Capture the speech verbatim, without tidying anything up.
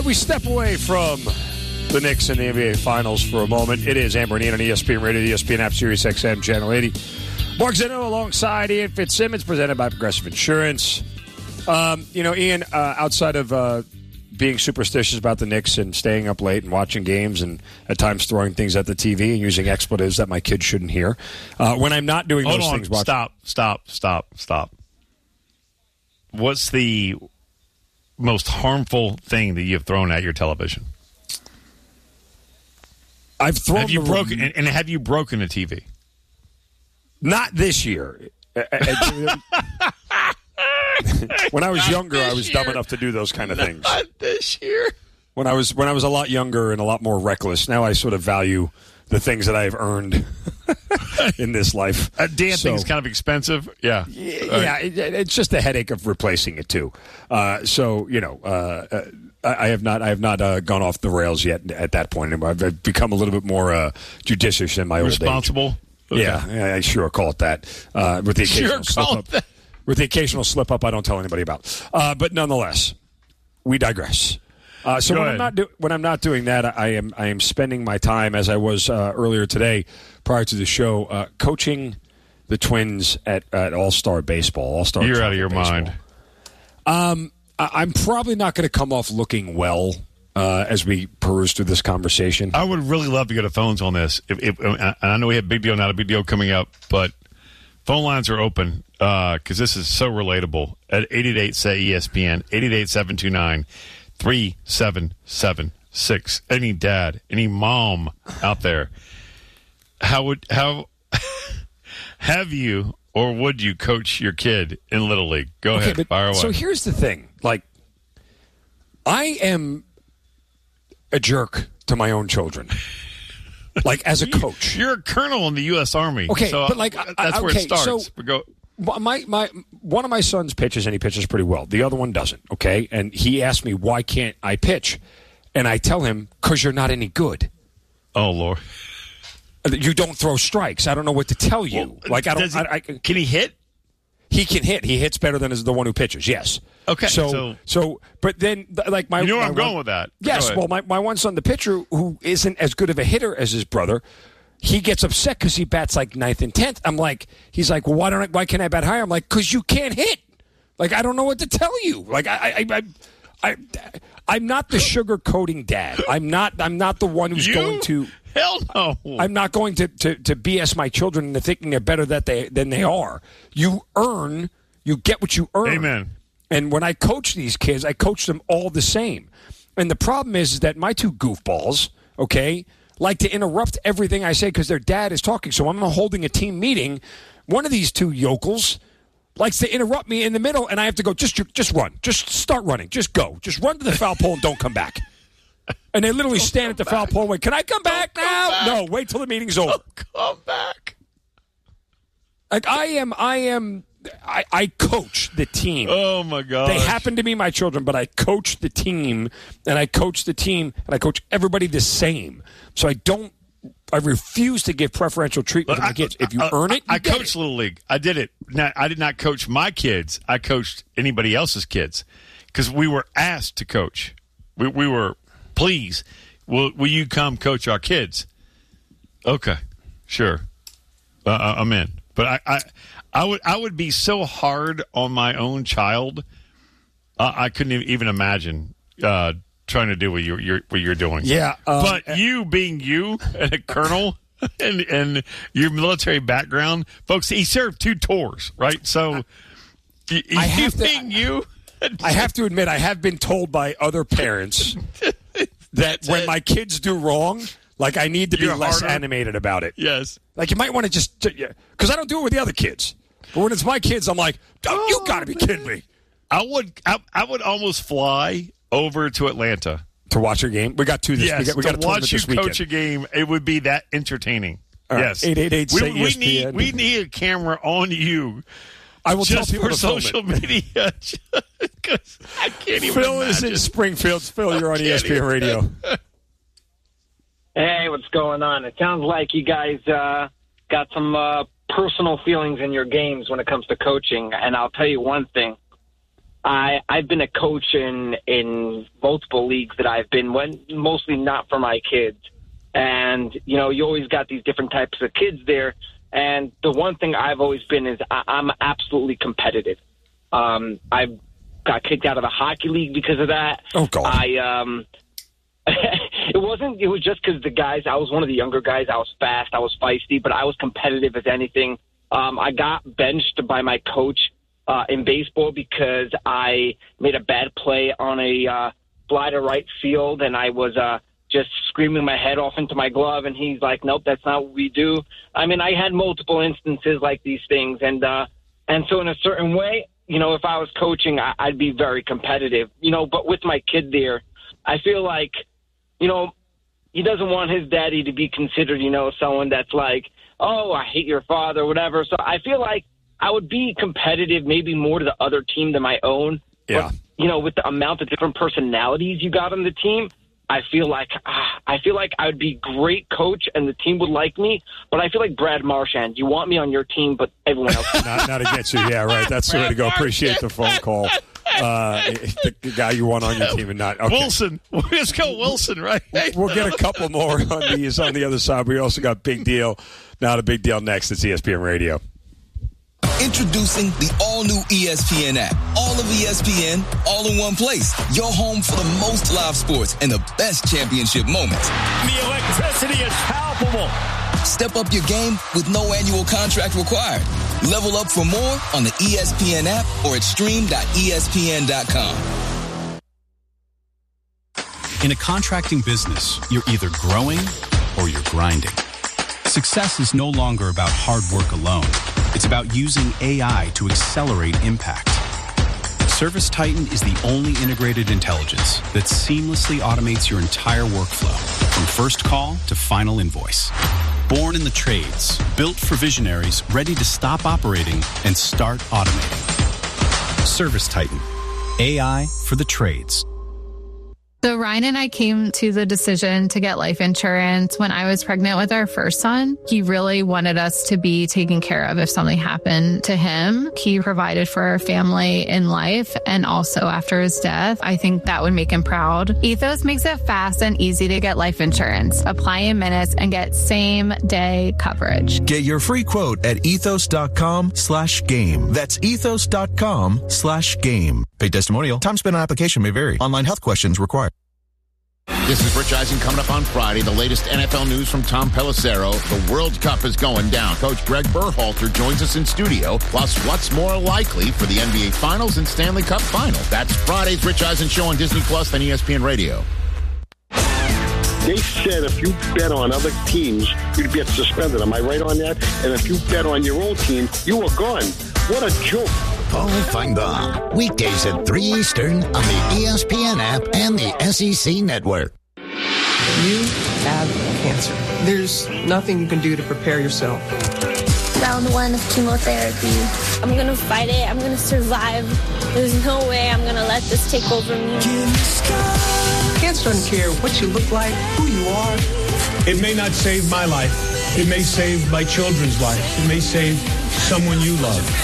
we step away from the Knicks and the N B A Finals for a moment. It is Amber and Ian on E S P N Radio, the E S P N app, Sirius X M, Channel eighty. Mark Zeno alongside Ian Fitzsimmons, presented by Progressive Insurance. Um, you know, Ian, uh, outside of uh, being superstitious about the Knicks and staying up late and watching games and at times throwing things at the T V and using expletives that my kids shouldn't hear, uh, when I'm not doing Hold those on. things, watching- stop, stop, stop, stop. What's the most harmful thing that you've thrown at your television? I've thrown have you the broken and, and have you broken a T V? Not this year. When I was younger, I was dumb enough to do those kind of things. Not this year. When I was when I was a lot younger and a lot more reckless, now I sort of value the things that I've earned in this life. A damn so, thing's kind of expensive. Yeah, yeah. It, it's just a headache of replacing it too. Uh, so you know, uh, I, I have not I have not uh, gone off the rails yet at that point. I've become a little bit more uh, judicious in my old age. Responsible. Okay. Yeah, I sure call it that. Uh, with the occasional Sure slip call up. it that. With the occasional slip up, I don't tell anybody about. Uh, but nonetheless, we digress. Uh, so Go when ahead. I'm not do- when I'm not doing that, I am I am spending my time, as I was uh, earlier today, prior to the show, uh, coaching the Twins at, at All Star Baseball. All Star. You're out of your baseball. mind. Um, I- I'm probably not going to come off looking well uh, as we peruse through this conversation. I would really love to go to phones on this. If, if, and I know we have big deal, not a big deal coming up, but phone lines are open because this is so relatable at eight eight eight, say E S P N, eight eight eight, seven two nine, three seven seven six. Any dad, any mom out there, how would how have you or would you coach your kid in Little League? Go Okay, ahead, but- fire away. So here's the thing: like, I am a jerk to my own children. Like as a coach, You're a colonel in the U S Army. Okay, so but like, that's I- where okay, it starts. so- But go. my my one of my sons pitches and he pitches pretty well. The other one doesn't. Okay, and he asked me why can't I pitch, and I tell him because you're not any good. Oh Lord. You don't throw strikes. I don't know what to tell you. Well, like I don't. does he, I, I, can he hit? he can hit. He hits better than is the one who pitches. Yes. Okay, So so- so, but then th- like my You know where my I'm going one- with that. Yes. Go ahead. Well, my my one son, the pitcher, who isn't as good of a hitter as his brother. He gets upset because he bats like ninth and tenth. I'm like, he's like, well, why don't I, why can't I bat higher? I'm like, because you can't hit. Like, I don't know what to tell you. Like, I, I, I, I I'm not the sugar-coating dad. I'm not. I'm not the one who's You? going to. Hell no. I'm not going to, to, to B S my children into thinking they're better that they than they are. You earn. You get what you earn. Amen. And when I coach these kids, I coach them all the same. And the problem is, is that my two goofballs, okay, like to interrupt everything I say because their dad is talking. So I'm holding a team meeting. One of these two yokels likes to interrupt me in the middle, and I have to go, just just run. Just start running. Just go. Just run to the foul pole and don't come back. And they literally stand at the foul pole and wait, can I come back come now? back. No, wait till the meeting's over. Come back. Like I am, I am, I, I coach the team. Oh my God. They happen to be my children, but I coach the team, and I coach the team, and I coach everybody the same. So I don't, I refuse to give preferential treatment to my kids. If you I, earn it, you I, I get coached it. Little League. I did it. Now, I did not coach my kids. I coached anybody else's kids because we were asked to coach. We, we were, please, will will you come coach our kids? Okay, sure, uh, I'm in. But I, I, I would, I would be so hard on my own child. Uh, I couldn't even imagine uh, trying to do what you're, you're what you're doing. Yeah, um, but you being you and a colonel and and your military background, folks, he served two tours, right? So y- I you have to- being you, I have to admit, I have been told by other parents that when it. my kids do wrong, like I need to be You're less harder? animated about it. yes. Like you might want to just, because I don't do it with the other kids. But when it's my kids, I'm like, oh, you got to be kidding me. I would I, I would almost fly over to Atlanta. To watch your game, we got two this. Yes, we got, we got to a tournament watch you this weekend. coach a game, it would be that entertaining. All right, yes, eight eight eight, we, say we E S P N. need we need a camera on you. I will just tell people for to film social it. media. Because I can't even Phil is imagine. in Springfield. Phil, you're on can't E S P N even- Radio. Hey, what's going on? It sounds like you guys uh, got some uh, personal feelings in your games when it comes to coaching. And I'll tell you one thing. I, I've been a coach in, in multiple leagues that I've been, when, mostly not for my kids. And, you know, you always got these different types of kids there. And the one thing I've always been is I, I'm absolutely competitive. Um, I've got kicked out of the hockey league because of that. Oh, God. I, um, it wasn't, it was just because the guys, I was one of the younger guys. I was fast, I was feisty, but I was competitive as anything. Um, I got benched by my coach uh, in baseball because I made a bad play on a uh, fly to right field, and I was uh, just screaming my head off into my glove, and he's like, nope, that's not what we do. I mean, I had multiple instances like these things, and uh, and so in a certain way, you know, if I was coaching, I- I'd be very competitive, you know, but with my kid there, I feel like, you know, he doesn't want his daddy to be considered, you know, someone that's like, oh, I hate your father, whatever. So I feel like I would be competitive maybe more to the other team than my own. Yeah. But, you know, with the amount of different personalities you got on the team, I feel like ah, I feel like I would be a great coach and the team would like me. But I feel like Brad Marchand. You want me on your team, but everyone else. not, not against you. Yeah, right. That's the way to go. Appreciate the phone call. Uh, the, the guy you want on your team and not. Okay. Wilson. Let's go Wilson, right? We'll get a couple more on these on the other side. We also got Big Deal. Not a big deal next. It's E S P N Radio. Introducing the all-new E S P N app. All of E S P N, all in one place. Your home for the most live sports and the best championship moments. The electricity is palpable. Step up your game with no annual contract required. Level up for more on the E S P N app or at stream dot E S P N dot com. In a contracting business, you're either growing or you're grinding. Success is no longer about hard work alone. It's about using A I to accelerate impact. ServiceTitan is the only integrated intelligence that seamlessly automates your entire workflow, from first call to final invoice. Born in the trades, built for visionaries ready to stop operating and start automating. ServiceTitan, A I for the trades. So Ryan and I came to the decision to get life insurance when I was pregnant with our first son. He really wanted us to be taken care of if something happened to him. He provided for our family in life and also after his death. I think that would make him proud. Ethos makes it fast and easy to get life insurance. Apply in minutes and get same day coverage. Get your free quote at ethos.com slash game. That's ethos.com slash game. Paid testimonial. Time spent on application may vary. Online health questions required. This is Rich Eisen coming up on Friday. The latest N F L news from Tom Pelissero. The World Cup is going down. Coach Greg Berhalter joins us in studio. Plus, what's more likely for the N B A Finals and Stanley Cup Final? That's Friday's Rich Eisen Show on Disney Plus and E S P N Radio. They said if you bet on other teams, you'd get suspended. Am I right on that? And if you bet on your own team, you were gone. What a joke. Paul Feinbaum, weekdays at three Eastern on the E S P N app and the S E C Network. You have cancer. There's nothing you can do to prepare yourself. Round one of chemotherapy. I'm going to fight it. I'm going to survive. There's no way I'm going to let this take over me. Cancer doesn't care what you look like, who you are. It may not save my life. It may save my children's life. It may save someone you love.